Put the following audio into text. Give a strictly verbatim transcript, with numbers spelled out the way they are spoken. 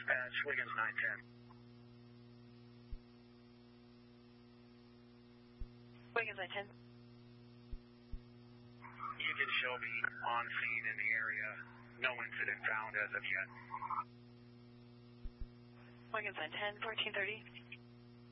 Dispatch, Wiggins nine ten. Wiggins nine ten. Union Shelby on scene in the area. No incident found as of yet. Wiggins nine ten, fourteen thirty.